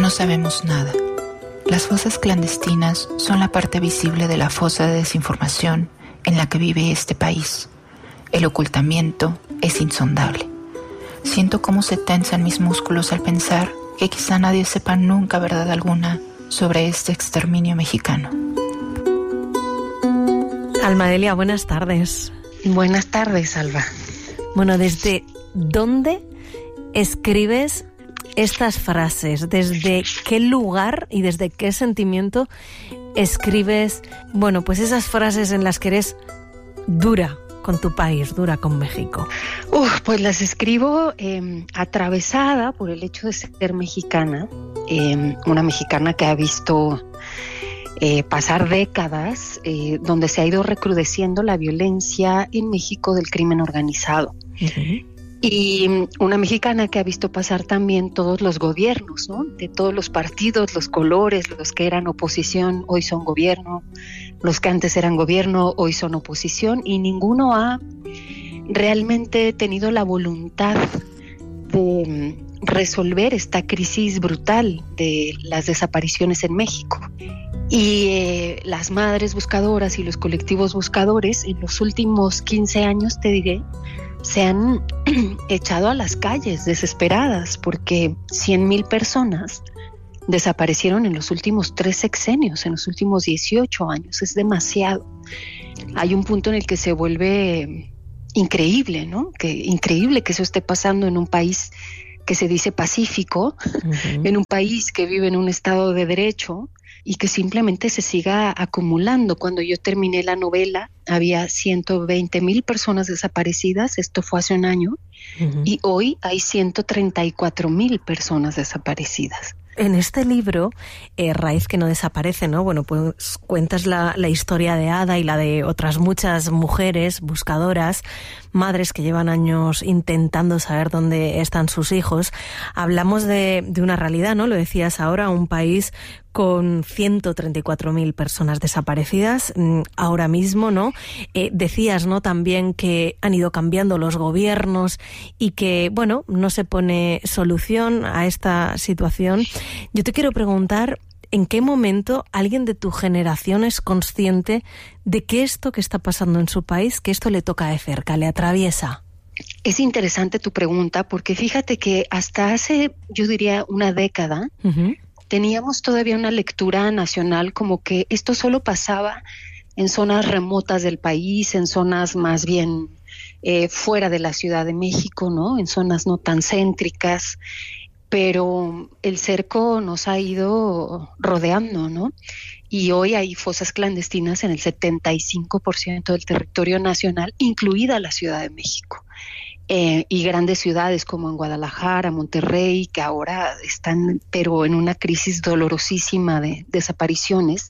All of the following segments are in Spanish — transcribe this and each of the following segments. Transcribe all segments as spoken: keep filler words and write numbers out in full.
no sabemos nada. Las fosas clandestinas son la parte visible de la fosa de desinformación en la que vive este país. El ocultamiento es insondable. Siento cómo se tensan mis músculos al pensar que quizá nadie sepa nunca verdad alguna sobre este exterminio mexicano. Almadelia, buenas tardes. Buenas tardes, Alba. Bueno, ¿desde dónde escribes estas frases? ¿Desde qué lugar y desde qué sentimiento escribes, bueno, pues esas frases en las que eres dura con tu país, dura con México? Uf, pues las escribo eh, atravesada por el hecho de ser mexicana, eh, una mexicana que ha visto eh, pasar décadas eh, donde se ha ido recrudeciendo la violencia en México del crimen organizado. Uh-huh. Y una mexicana que ha visto pasar también todos los gobiernos, ¿no? De todos los partidos, los colores, los que eran oposición, hoy son gobierno, los que antes eran gobierno, hoy son oposición, y ninguno ha realmente tenido la voluntad de resolver esta crisis brutal de las desapariciones en México. Y eh, las madres buscadoras y los colectivos buscadores en los últimos quince años, te diré, se han echado a las calles desesperadas porque cien mil personas desaparecieron en los últimos tres sexenios, en los últimos dieciocho años. Es demasiado. Hay un punto en el que se vuelve increíble, ¿no? Que increíble que eso esté pasando en un país que se dice pacífico, uh-huh. en un país que vive en un estado de derecho, y que simplemente se siga acumulando. Cuando yo terminé la novela, había ciento veinte mil personas desaparecidas, esto fue hace un año, uh-huh. y hoy hay ciento treinta y cuatro mil personas desaparecidas. En este libro, eh, Raíz que no desaparece, ¿no? Bueno, pues cuentas la, la historia de Ada y la de otras muchas mujeres buscadoras, madres que llevan años intentando saber dónde están sus hijos. Hablamos de, de una realidad, ¿no? Lo decías ahora, un país con ciento treinta y cuatro mil personas desaparecidas ahora mismo, ¿no? Eh, decías, ¿no? También que han ido cambiando los gobiernos y que, bueno, no se pone solución a esta situación. Yo te quiero preguntar, ¿en qué momento alguien de tu generación es consciente de que esto que está pasando en su país, que esto le toca de cerca, le atraviesa? Es interesante tu pregunta porque fíjate que hasta hace, yo diría, una década, uh-huh. teníamos todavía una lectura nacional como que esto solo pasaba en zonas remotas del país, en zonas más bien eh, fuera de la Ciudad de México, ¿no? En zonas no tan céntricas, pero el cerco nos ha ido rodeando, ¿no? Y hoy hay fosas clandestinas en el setenta y cinco por ciento del territorio nacional, incluida la Ciudad de México. Eh, y grandes ciudades como en Guadalajara, Monterrey, que ahora están pero en una crisis dolorosísima de desapariciones,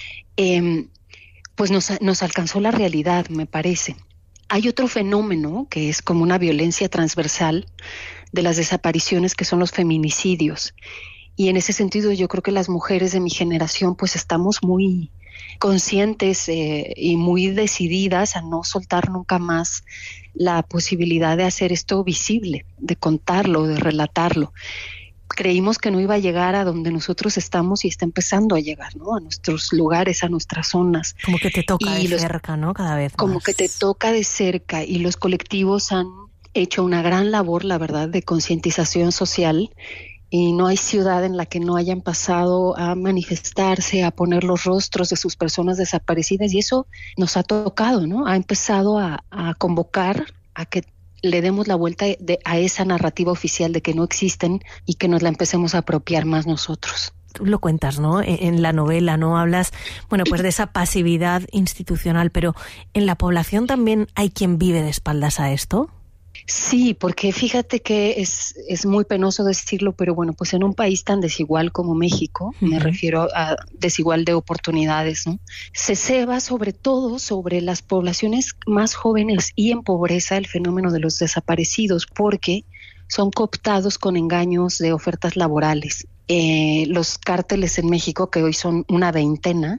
eh, pues nos, nos alcanzó la realidad, me parece. Hay otro fenómeno que es como una violencia transversal de las desapariciones, que son los feminicidios. Y en ese sentido yo creo que las mujeres de mi generación pues estamos muy conscientes eh, y muy decididas a no soltar nunca más la posibilidad de hacer esto visible, de contarlo, de relatarlo. Creímos que no iba a llegar a donde nosotros estamos y está empezando a llegar, ¿no? A nuestros lugares, a nuestras zonas. Como que te toca y de los, cerca, ¿no? Cada vez más. Como que te toca de cerca, y los colectivos han hecho una gran labor, la verdad, de concientización social. Y no hay ciudad en la que no hayan pasado a manifestarse, a poner los rostros de sus personas desaparecidas, y eso nos ha tocado, ¿no? Ha empezado a, a convocar a que le demos la vuelta de, a esa narrativa oficial de que no existen y que nos la empecemos a apropiar más nosotros. Tú lo cuentas, ¿no? En, en la novela, ¿no? Hablas, bueno, pues de esa pasividad institucional, pero ¿en la población también hay quien vive de espaldas a esto? Sí, porque fíjate que es, es muy penoso decirlo, pero bueno, pues en un país tan desigual como México, uh-huh. me refiero a desigual de oportunidades, ¿no? Se ceba sobre todo sobre las poblaciones más jóvenes y en pobreza el fenómeno de los desaparecidos, porque son cooptados con engaños de ofertas laborales. Eh, los cárteles en México, que hoy son una veintena,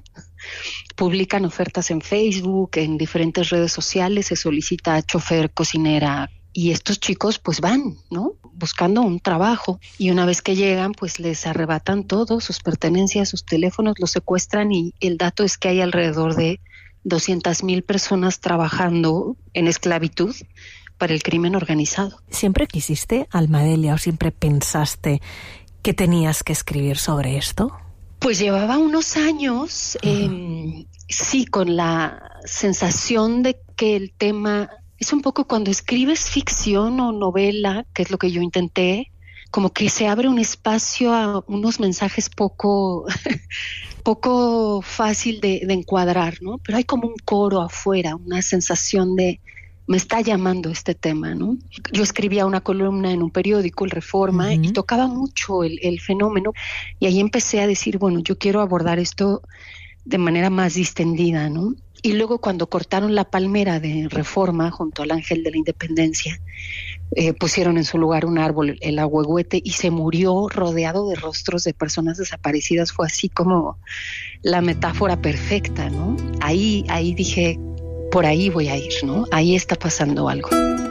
publican ofertas en Facebook, en diferentes redes sociales, se solicita chofer, cocinera, y estos chicos pues van, ¿no? Buscando un trabajo, y una vez que llegan pues les arrebatan todo, sus pertenencias, sus teléfonos, los secuestran, y el dato es que hay alrededor de doscientas mil personas trabajando en esclavitud para el crimen organizado. ¿Siempre quisiste, Alma Delia, o siempre pensaste que tenías que escribir sobre esto? Pues llevaba unos años, eh, sí, con la sensación de que el tema es un poco cuando escribes ficción o novela, que es lo que yo intenté, como que se abre un espacio a unos mensajes poco, poco fácil de, de encuadrar, ¿no? Pero hay como un coro afuera, una sensación de me está llamando este tema, ¿no? Yo escribía una columna en un periódico, el Reforma, uh-huh. y tocaba mucho el, el fenómeno, y ahí empecé a decir, bueno, yo quiero abordar esto de manera más distendida, ¿no? Y luego cuando cortaron la palmera de Reforma junto al Ángel de la Independencia, eh, pusieron en su lugar un árbol, el ahuehuete, y se murió rodeado de rostros de personas desaparecidas. Fue así como la metáfora perfecta, ¿no? Ahí, ahí dije, por ahí voy a ir, ¿no? Ahí está pasando algo.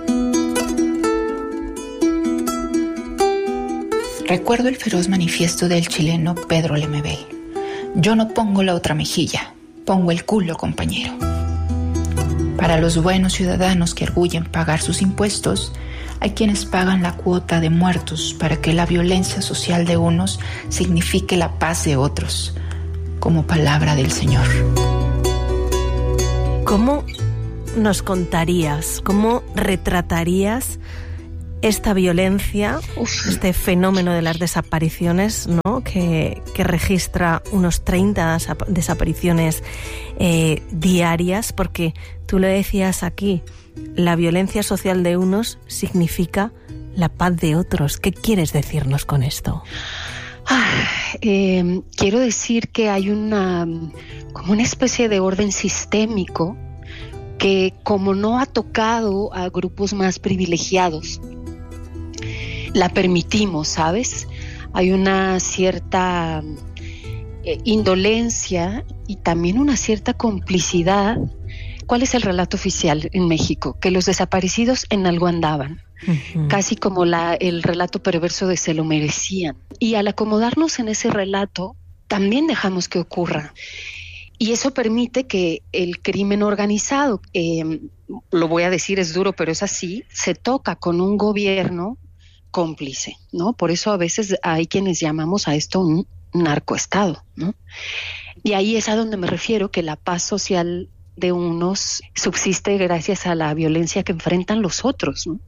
Recuerdo el feroz manifiesto del chileno Pedro Lemebel. Yo no pongo la otra mejilla, pongo el culo, compañero. Para los buenos ciudadanos que arguyen pagar sus impuestos, hay quienes pagan la cuota de muertos para que la violencia social de unos signifique la paz de otros, como palabra del Señor. ¿Cómo nos contarías, cómo retratarías esta violencia, Uf. este fenómeno de las desapariciones, ¿no? que, que registra unos treinta desapariciones eh, diarias? Porque tú lo decías aquí, la violencia social de unos significa la paz de otros. ¿Qué quieres decirnos con esto? Ah, eh, quiero decir que hay una como una especie de orden sistémico que, como no ha tocado a grupos más privilegiados, la permitimos, ¿sabes? Hay una cierta eh, indolencia y también una cierta complicidad. ¿Cuál es el relato oficial en México? Que los desaparecidos en algo andaban. Uh-huh. Casi como la, el relato perverso de se lo merecían. Y al acomodarnos en ese relato, también dejamos que ocurra. Y eso permite que el crimen organizado, eh, lo voy a decir, es duro, pero es así, se toca con un gobierno cómplice, ¿no? Por eso a veces hay quienes llamamos a esto un narcoestado, ¿no? Y ahí es a donde me refiero, que la paz social de unos subsiste gracias a la violencia que enfrentan los otros, ¿no?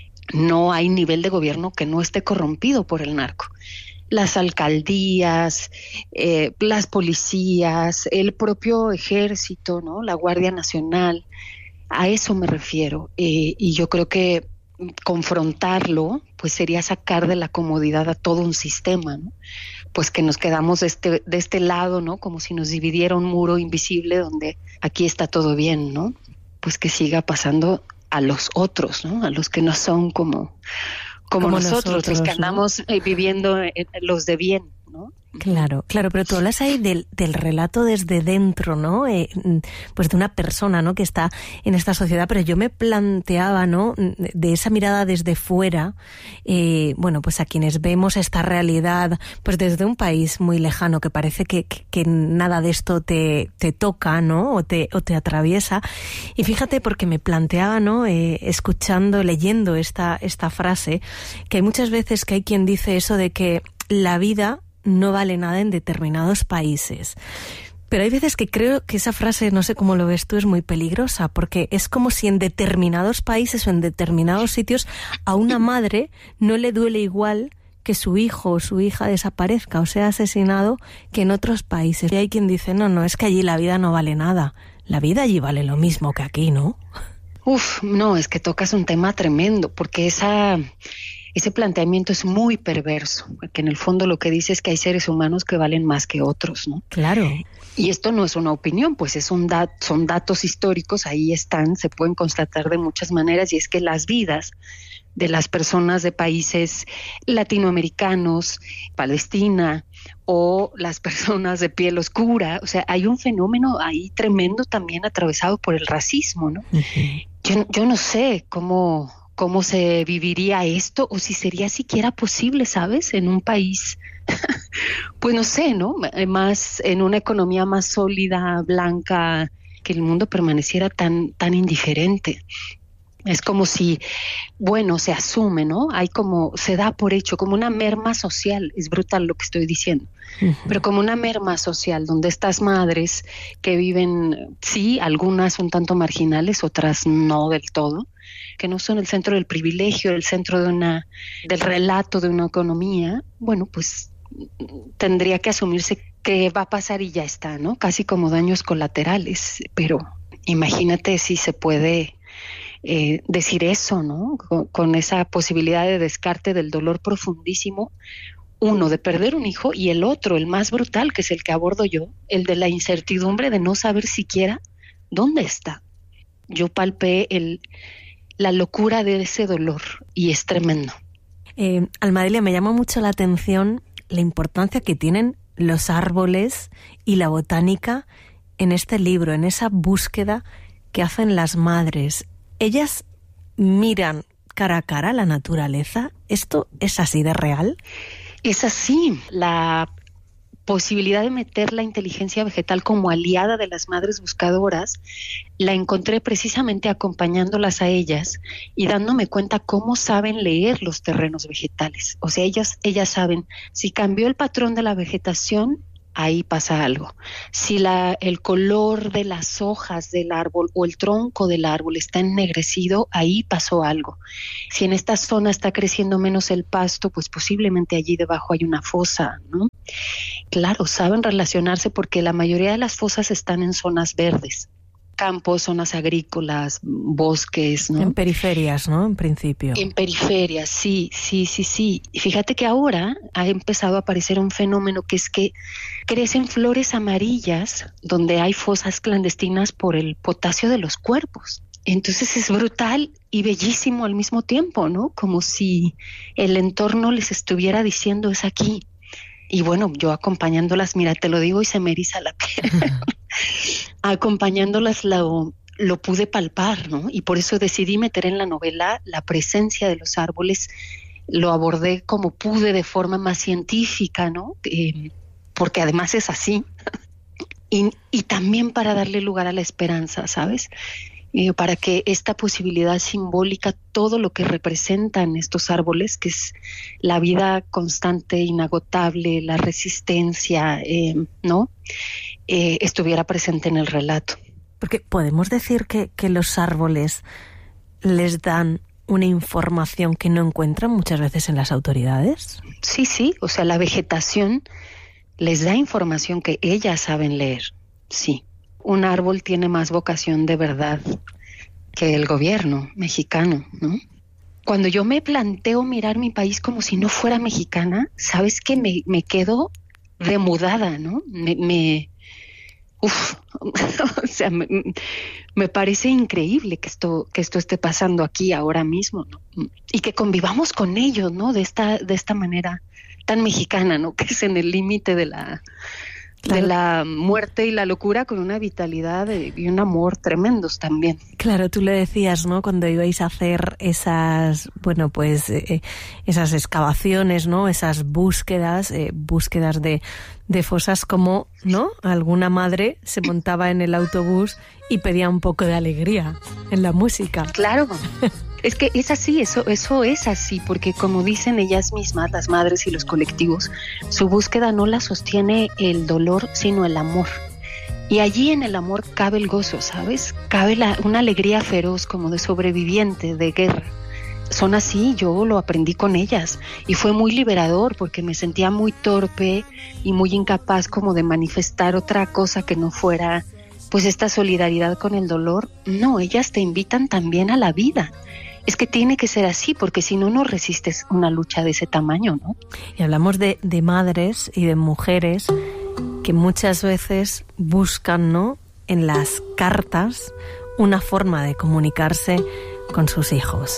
No hay nivel de gobierno que no esté corrompido por el narco. Las alcaldías, eh, las policías, el propio ejército, ¿no? La Guardia Nacional, a eso me refiero. Eh, y yo creo que confrontarlo, pues sería sacar de la comodidad a todo un sistema, ¿no? Pues que nos quedamos de este, de este lado, ¿no? Como si nos dividiera un muro invisible donde aquí está todo bien, ¿no? Pues que siga pasando a los otros, ¿no? A los que no son como, como, como nosotros, nosotros, los que andamos, ¿no? eh, viviendo eh, los de bien, ¿no? Claro, claro, pero tú hablas ahí del, del relato desde dentro, ¿no? Eh, pues de una persona, ¿no? Que está en esta sociedad, pero yo me planteaba, ¿no? De esa mirada desde fuera, eh, bueno, pues a quienes vemos esta realidad, pues desde un país muy lejano, que parece que, que, que nada de esto te, te toca, ¿no? O te, o te atraviesa. Y fíjate, porque me planteaba, ¿no? Eh, escuchando, leyendo esta, esta frase, que hay muchas veces que hay quien dice eso de que la vida no vale nada en determinados países. Pero hay veces que creo que esa frase, no sé cómo lo ves tú, es muy peligrosa, porque es como si en determinados países o en determinados sitios a una madre no le duele igual que su hijo o su hija desaparezca o sea asesinado que en otros países. Y hay quien dice, no, no, es que allí la vida no vale nada. La vida allí vale lo mismo que aquí, ¿no? Uf, no, es que tocas un tema tremendo, porque esa... Ese planteamiento es muy perverso, porque en el fondo lo que dice es que hay seres humanos que valen más que otros, ¿no? Claro. Y esto no es una opinión, pues es un dat- son datos históricos, ahí están, se pueden constatar de muchas maneras, y es que las vidas de las personas de países latinoamericanos, Palestina, o las personas de piel oscura, o sea, hay un fenómeno ahí tremendo también atravesado por el racismo, ¿no? Uh-huh. Yo, yo no sé cómo... cómo se viviría esto o si sería siquiera posible, ¿sabes? En un país, pues no sé, ¿no? Más, en una economía más sólida, blanca, que el mundo permaneciera tan, tan indiferente. Es como si, bueno, se asume, ¿no? Hay como, se da por hecho, como una merma social, es brutal lo que estoy diciendo, uh-huh. pero como una merma social, donde estas madres que viven, sí, algunas un tanto marginales, otras no del todo, que no son el centro del privilegio, el centro de una, del relato de una economía, bueno, pues tendría que asumirse que va a pasar y ya está, ¿no? Casi como daños colaterales, pero imagínate si se puede... Eh, decir eso, ¿no? Con, con esa posibilidad de descarte del dolor profundísimo, uno de perder un hijo y el otro, el más brutal, que es el que abordo yo, el de la incertidumbre de no saber siquiera dónde está. Yo palpé el, la locura de ese dolor y es tremendo. Eh, Almadelia, me llama mucho la atención la importancia que tienen los árboles y la botánica en este libro, en esa búsqueda que hacen las madres. Ellas miran cara a cara la naturaleza. ¿Esto es así de real? Es así. La posibilidad de meter la inteligencia vegetal como aliada de las madres buscadoras la encontré precisamente acompañándolas a ellas y dándome cuenta cómo saben leer los terrenos vegetales. O sea, ellas, ellas saben si cambió el patrón de la vegetación, ahí pasa algo. Si la, el color de las hojas del árbol o el tronco del árbol está ennegrecido, ahí pasó algo. Si en esta zona está creciendo menos el pasto, pues posiblemente allí debajo hay una fosa, ¿no? Claro, saben relacionarse porque la mayoría de las fosas están en zonas verdes. Campos, zonas agrícolas, bosques, ¿no? En periferias, ¿no? En principio. En periferias, sí, sí, sí, sí. Y fíjate que ahora ha empezado a aparecer un fenómeno que es que crecen flores amarillas donde hay fosas clandestinas por el potasio de los cuerpos. Entonces es brutal y bellísimo al mismo tiempo, ¿no? Como si el entorno les estuviera diciendo es aquí. Y bueno, yo acompañándolas, mira, te lo digo y se me eriza la piel. Acompañándolas lo, lo pude palpar, ¿no? Y por eso decidí meter en la novela la presencia de los árboles. Lo abordé como pude de forma más científica, ¿no? Eh, porque además es así. y, y también para darle lugar a la esperanza, ¿sabes? Eh, para que esta posibilidad simbólica, todo lo que representan estos árboles, que es la vida constante, inagotable, la resistencia, eh, ¿no? Eh, estuviera presente en el relato. Porque podemos decir que, que los árboles les dan una información que no encuentran muchas veces en las autoridades. Sí, sí, o sea, la vegetación les da información que ellas saben leer, sí. Un árbol tiene más vocación de verdad que el gobierno mexicano, ¿no? Cuando yo me planteo mirar mi país como si no fuera mexicana, sabes que me, me quedo demudada, ¿no? Me, me uf, o sea, me, me parece increíble que esto, que esto esté pasando aquí ahora mismo, ¿no? Y que convivamos con ellos, ¿no? De esta, de esta manera tan mexicana, ¿no? Que es en el límite de la Claro. de la muerte y la locura, con una vitalidad y un amor tremendos también. Claro, tú le decías, ¿no? Cuando ibais a hacer esas, bueno, pues eh, esas excavaciones, ¿no? Esas búsquedas, eh, búsquedas de, de fosas, como, ¿no? Alguna madre se montaba en el autobús y pedía un poco de alegría en la música. Claro. Es que es así, eso, eso es así, porque como dicen ellas mismas, las madres y los colectivos, su búsqueda no la sostiene el dolor, sino el amor. Y allí en el amor cabe el gozo, ¿sabes? Cabe la, una alegría feroz, como de sobreviviente, de guerra. Son así, yo lo aprendí con ellas y fue muy liberador porque me sentía muy torpe y muy incapaz como de manifestar otra cosa que no fuera pues esta solidaridad con el dolor. No, ellas te invitan también a la vida. Es que tiene que ser así, porque si no, no resistes una lucha de ese tamaño, ¿no? Y hablamos de, de madres y de mujeres que muchas veces buscan, ¿no?, en las cartas una forma de comunicarse con sus hijos.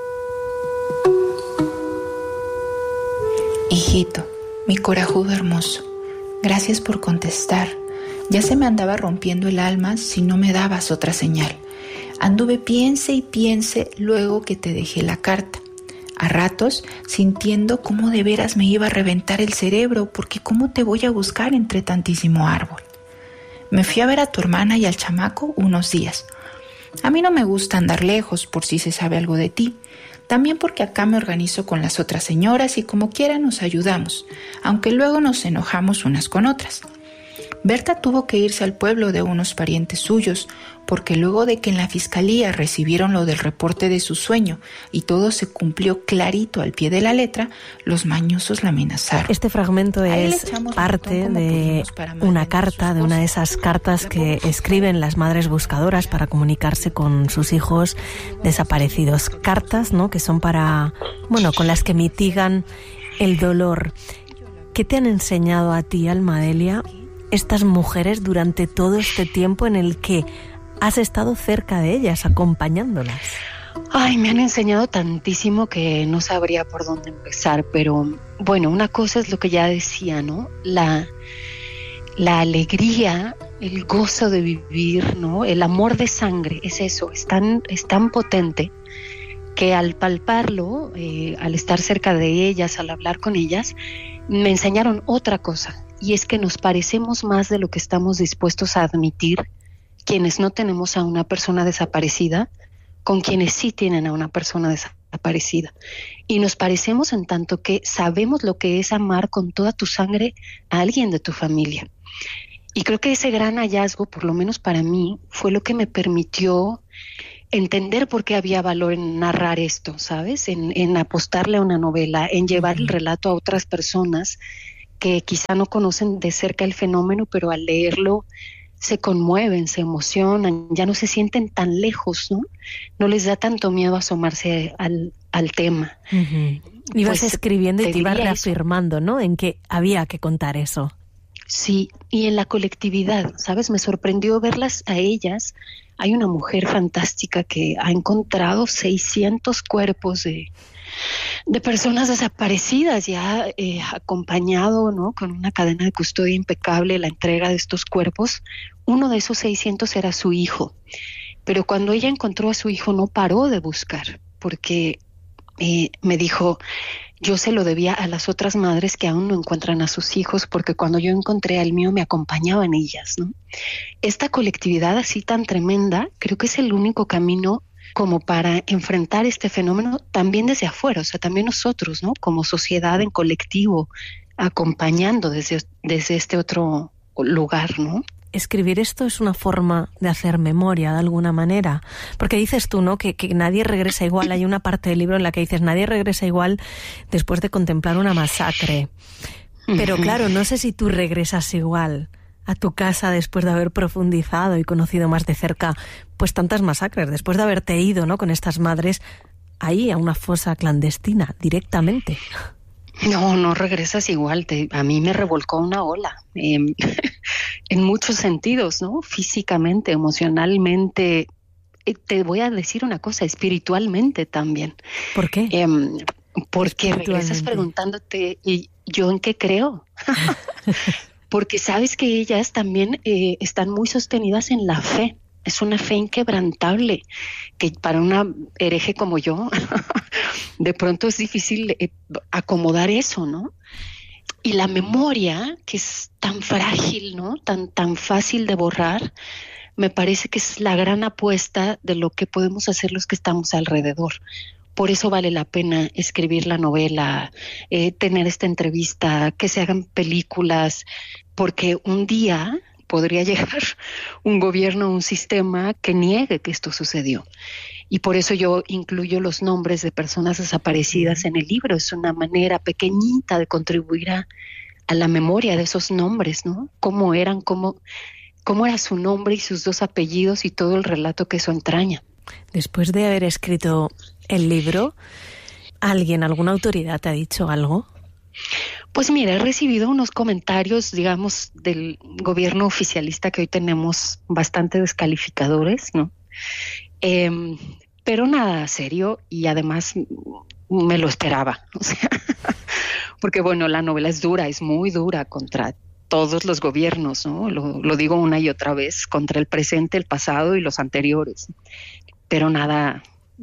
Hijito, mi corajudo hermoso, gracias por contestar. Ya se me andaba rompiendo el alma si no me dabas otra señal. Anduve piense y piense luego que te dejé la carta. A ratos sintiendo cómo de veras me iba a reventar el cerebro, porque ¿cómo te voy a buscar entre tantísimo árbol? Me fui a ver a tu hermana y al chamaco unos días. A mí no me gusta andar lejos por si se sabe algo de ti. También porque acá me organizo con las otras señoras y como quiera nos ayudamos, aunque luego nos enojamos unas con otras. Berta tuvo que irse al pueblo de unos parientes suyos, porque luego de que en la fiscalía recibieron lo del reporte de su sueño y todo se cumplió clarito al pie de la letra, los mañosos la amenazaron. Este fragmento es parte de una carta, de una de esas cartas que escriben las madres buscadoras para comunicarse con sus hijos desaparecidos. Cartas, ¿no?, que son para, bueno, con las que mitigan el dolor. ¿Qué te han enseñado a ti, Almadelia, estas mujeres durante todo este tiempo en el que has estado cerca de ellas, acompañándolas? Ay, me han enseñado tantísimo que no sabría por dónde empezar, pero bueno, una cosa es lo que ya decía, ¿no? La, la alegría, el gozo de vivir, ¿no? El amor de sangre, es eso, es tan, es tan potente que al palparlo, eh, al estar cerca de ellas, al hablar con ellas, me enseñaron otra cosa. Y es que nos parecemos más de lo que estamos dispuestos a admitir quienes no tenemos a una persona desaparecida con quienes sí tienen a una persona desaparecida. Y nos parecemos en tanto que sabemos lo que es amar con toda tu sangre a alguien de tu familia. Y creo que ese gran hallazgo, por lo menos para mí, fue lo que me permitió entender por qué había valor en narrar esto, ¿sabes? En, en apostarle a una novela, en llevar el relato a otras personas que quizá no conocen de cerca el fenómeno, pero al leerlo se conmueven, se emocionan, ya no se sienten tan lejos, ¿no? No les da tanto miedo asomarse al, al tema. Uh-huh. Ibas Pues, escribiendo y te te ibas diría eso. reafirmando, ¿no?, en que había que contar eso. Sí, y en la colectividad, ¿sabes? Me sorprendió verlas a ellas. Hay una mujer fantástica que ha encontrado seiscientos cuerpos de, de personas desaparecidas y ha eh, acompañado, ¿no?, con una cadena de custodia impecable la entrega de estos cuerpos. Uno de esos seiscientos era su hijo, pero cuando ella encontró a su hijo no paró de buscar, porque eh, me dijo, yo se lo debía a las otras madres que aún no encuentran a sus hijos, porque cuando yo encontré al mío me acompañaban ellas, ¿no? Esta colectividad así tan tremenda, creo que es el único camino como para enfrentar este fenómeno también desde afuera, o sea, también nosotros, ¿no?, como sociedad en colectivo, acompañando desde, desde este otro lugar, ¿no? Escribir esto es una forma de hacer memoria de alguna manera, porque dices tú, ¿no?, que, que nadie regresa igual. Hay una parte del libro en la que dices nadie regresa igual después de contemplar una masacre, pero claro, no sé si tú regresas igual a tu casa después de haber profundizado y conocido más de cerca pues tantas masacres, después de haberte ido, ¿no?, con estas madres ahí a una fosa clandestina directamente. No, no regresas igual. Te, a mí me revolcó una ola, eh, en muchos sentidos, ¿no? Físicamente, emocionalmente. Eh, te voy a decir una cosa, espiritualmente también. ¿Por qué? Eh, porque regresas preguntándote, ¿y yo en qué creo? Porque sabes que ellas también eh, están muy sostenidas en la fe. Es una fe inquebrantable, que para una hereje como yo, de pronto es difícil eh, acomodar eso, ¿no? Y la memoria, que es tan frágil, ¿no?, tan, tan fácil de borrar, me parece que es la gran apuesta de lo que podemos hacer los que estamos alrededor. Por eso vale la pena escribir la novela, eh, tener esta entrevista, que se hagan películas, porque un día podría llegar un gobierno, un sistema que niegue que esto sucedió. Y por eso yo incluyo los nombres de personas desaparecidas en el libro. Es una manera pequeñita de contribuir a, a la memoria de esos nombres, ¿no? Cómo eran, cómo, cómo era su nombre y sus dos apellidos y todo el relato que eso entraña. Después de haber escrito el libro, ¿alguien, alguna autoridad te ha dicho algo? Pues mira, he recibido unos comentarios, digamos, del gobierno oficialista que hoy tenemos bastante descalificadores, ¿no? Eh, pero nada serio, y además me lo esperaba, o sea, porque bueno, la novela es dura, es muy dura contra todos los gobiernos, ¿no? Lo, lo digo una y otra vez, contra el presente, el pasado y los anteriores. pero nada,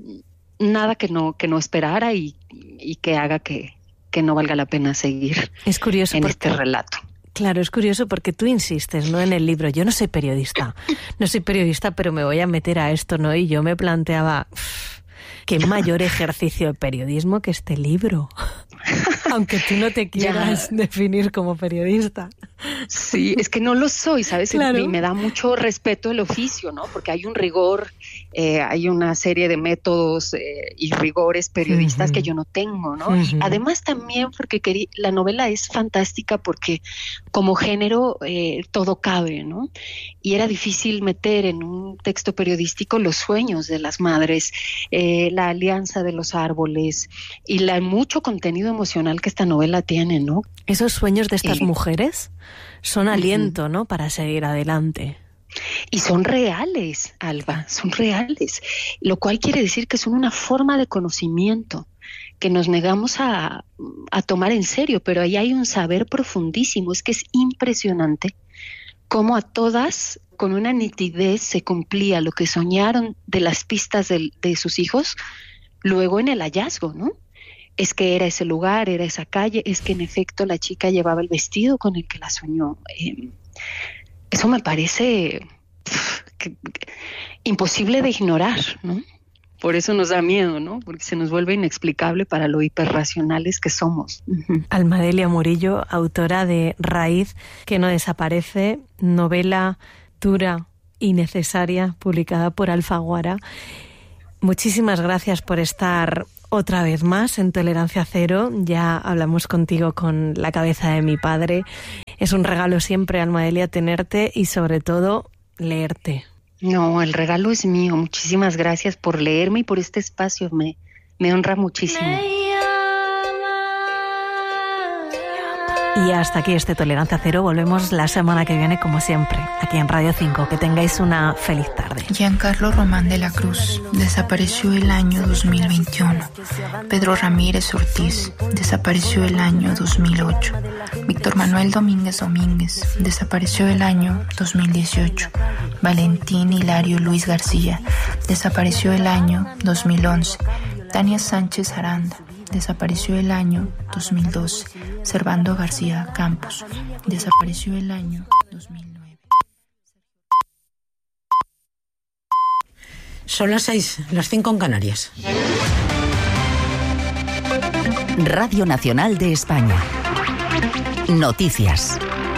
nada que no, que no esperara y, y que haga que, que no valga la pena seguir es curioso en porque... este relato. Claro, es curioso porque tú insistes, ¿no?, en el libro. Yo no soy periodista, no soy periodista, pero me voy a meter a esto, ¿no? Y yo me planteaba, uff, qué mayor ejercicio de periodismo que este libro. Aunque tú no te quieras ya definir como periodista. Sí, es que no lo soy, ¿sabes? Claro. Y me da mucho respeto el oficio, ¿no? Porque hay un rigor, eh, hay una serie de métodos eh, y rigores periodistas uh-huh. que yo no tengo, ¿no? Uh-huh. Y además también porque quería, la novela es fantástica porque como género eh, todo cabe, ¿no? Y era difícil meter en un texto periodístico los sueños de las madres, eh, la alianza de los árboles y la mucho contenido emocional que esta novela tiene, ¿no? Esos sueños de estas eh, mujeres son aliento, ¿no?, para seguir adelante. Y son reales, Alba, son reales, lo cual quiere decir que son una forma de conocimiento que nos negamos a, a tomar en serio, pero ahí hay un saber profundísimo. Es que es impresionante cómo a todas, con una nitidez, se cumplía lo que soñaron de las pistas de, de sus hijos, luego en el hallazgo, ¿no? Es que era ese lugar, era esa calle, es que en efecto la chica llevaba el vestido con el que la soñó. Eh, eso me parece pff, que, que, imposible de ignorar, ¿no? Por eso nos da miedo, ¿no? Porque se nos vuelve inexplicable para lo hiperracionales que somos. Uh-huh. Almadelia Murillo, autora de Raíz, que no desaparece, novela dura y necesaria, publicada por Alfaguara. Muchísimas gracias por estar otra vez más en Tolerancia Cero. Ya hablamos contigo con La cabeza de mi padre. Es un regalo siempre, Almadelia, tenerte y sobre todo leerte. No, el regalo es mío. Muchísimas gracias por leerme y por este espacio. Me, me honra muchísimo. Y hasta aquí este Tolerancia Cero. Volvemos la semana que viene, como siempre, aquí en Radio cinco. Que tengáis una feliz tarde. Giancarlo Román de la Cruz desapareció el año dos mil veintiuno. Pedro Ramírez Ortiz desapareció el año dos mil ocho. Víctor Manuel Domínguez Domínguez desapareció el año dos mil dieciocho. Valentín Hilario Luis García desapareció el año dos mil once. Tania Sánchez Aranda desapareció el año dos mil doce. Servando García Campos desapareció el año dos mil nueve. Son las seis, las cinco en Canarias. Radio Nacional de España. Noticias.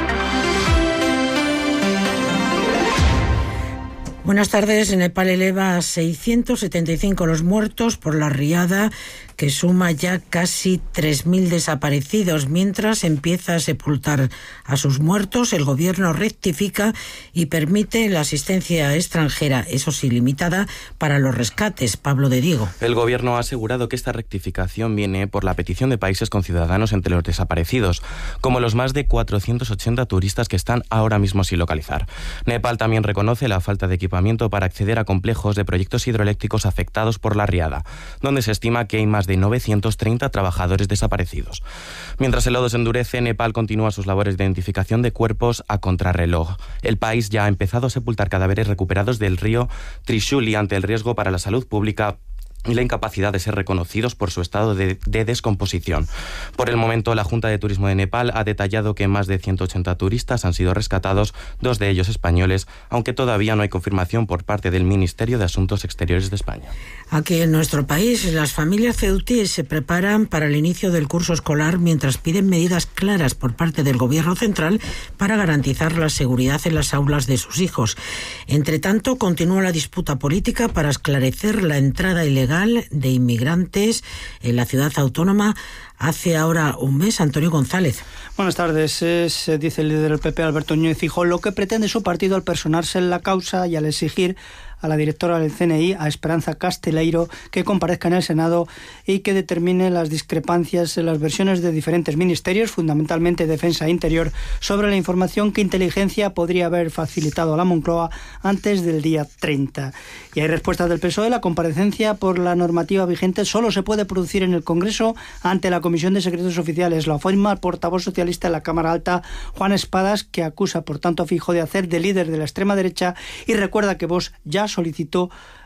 Buenas tardes. Nepal eleva a seiscientos setenta y cinco los muertos por la riada, que suma ya casi tres mil desaparecidos. Mientras empieza a sepultar a sus muertos, el gobierno rectifica y permite la asistencia extranjera, eso sí, limitada, para los rescates. Pablo de Diego. El gobierno ha asegurado que esta rectificación viene por la petición de países con ciudadanos entre los desaparecidos, como los más de cuatrocientos ochenta turistas que están ahora mismo sin localizar. Nepal también reconoce la falta de equipamiento para acceder a complejos de proyectos hidroeléctricos afectados por la riada, donde se estima que hay más de novecientos treinta trabajadores desaparecidos. Mientras el lodo se endurece, Nepal continúa sus labores de identificación de cuerpos a contrarreloj. El país ya ha empezado a sepultar cadáveres recuperados del río Trishuli ante el riesgo para la salud pública y la incapacidad de ser reconocidos por su estado de, de descomposición. Por el momento, la Junta de Turismo de Nepal ha detallado que más de ciento ochenta turistas han sido rescatados, dos de ellos españoles, aunque todavía no hay confirmación por parte del Ministerio de Asuntos Exteriores de España. Aquí en nuestro país, las familias ceutíes se preparan para el inicio del curso escolar mientras piden medidas claras por parte del Gobierno central para garantizar la seguridad en las aulas de sus hijos. Entre tanto, continúa la disputa política para esclarecer la entrada ilegal de inmigrantes en la ciudad autónoma hace ahora un mes. Antonio González. Buenas tardes. Es, dice el líder del P P, Alberto Núñez Feijóo, lo que pretende su partido al personarse en la causa y al exigir a la directora del C N I, a Esperanza Casteleiro, que comparezca en el Senado y que determine las discrepancias en las versiones de diferentes ministerios, fundamentalmente Defensa e Interior, sobre la información que Inteligencia podría haber facilitado a la Moncloa antes del día treinta. Y hay respuestas del P S O E. La comparecencia por la normativa vigente solo se puede producir en el Congreso ante la Comisión de Secretos Oficiales. Lo afirma el portavoz socialista en la Cámara Alta, Juan Espadas, que acusa por tanto a Feijóo de hacer de líder de la extrema derecha y recuerda que Vox ya solicitó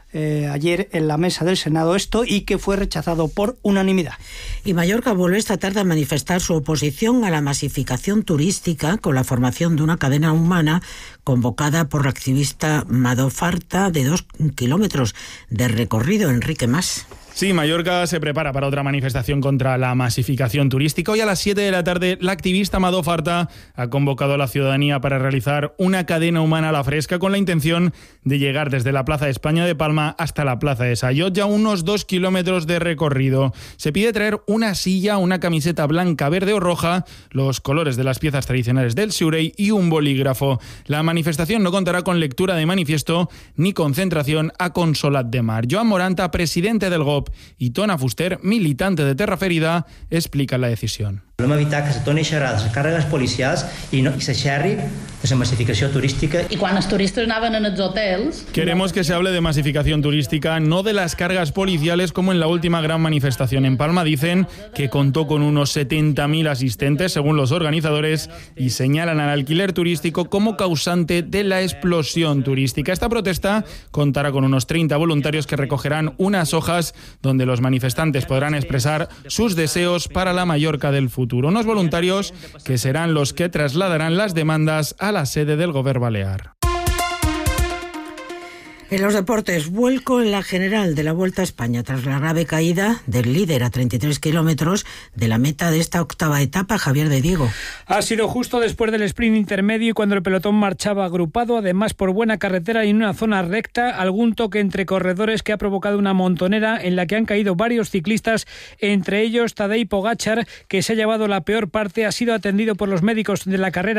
eh, ayer en la mesa del Senado esto y que fue rechazado por unanimidad. Y Mallorca vuelve esta tarde a manifestar su oposición a la masificación turística con la formación de una cadena humana convocada por la activista Mado Farta de dos kilómetros de recorrido. Enrique Mas. Sí, Mallorca se prepara para otra manifestación contra la masificación turística. Hoy a las siete de la tarde, la activista Mado Farta ha convocado a la ciudadanía para realizar una cadena humana a la fresca con la intención de llegar desde la Plaza de España de Palma hasta la Plaza de Sayot, ya unos dos kilómetros de recorrido. Se pide traer una silla, una camiseta blanca, verde o roja, los colores de las piezas tradicionales del Siurey y un bolígrafo. La manifestación no contará con lectura de manifiesto ni concentración a Consolat de Mar. Joan Moranta, presidente del G O P, y Tona Fuster, militante de Terra Ferida, explica la decisión. Volem evitar que se torni a xerrar de les càrregues policials i, no, i se xerri de la masificació turística. I quan els turistes anaven en els hotels... Queremos que se hable de masificación turística, no de las cargas policiales como en la última gran manifestación en Palma. Dicen que contó con unos setenta mil asistentes, según los organizadores, y señalan al alquiler turístico como causante de la explosión turística. Esta protesta contará con unos treinta voluntarios que recogerán unas hojas donde los manifestantes podrán expresar sus deseos para la Mallorca del futuro. Unos voluntarios que serán los que trasladarán las demandas a la sede del Gobierno Balear. En los deportes, vuelco en la general de la Vuelta a España tras la grave caída del líder a treinta y tres kilómetros de la meta de esta octava etapa, Javier de Diego. Ha sido justo después del sprint intermedio y cuando el pelotón marchaba agrupado, además por buena carretera y en una zona recta, algún toque entre corredores que ha provocado una montonera en la que han caído varios ciclistas, entre ellos Tadej Pogačar, que se ha llevado la peor parte, ha sido atendido por los médicos de la carrera